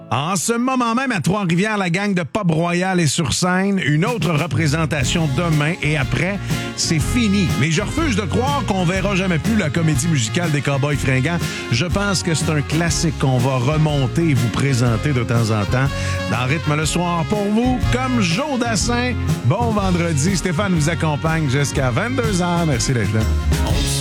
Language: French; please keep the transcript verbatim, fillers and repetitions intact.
En ce moment même, à Trois-Rivières, la gang de Pop Royal est sur scène. Une autre représentation demain et après, c'est fini. Mais je refuse de croire qu'on verra jamais plus la comédie musicale des Cowboys fringants. Je pense que c'est un classique qu'on va remonter et vous présenter de temps en temps dans Rythme le soir pour vous, comme Joe Dassin. Bon vendredi. Stéphane vous accompagne jusqu'à vingt-deux heures. Merci d'être là.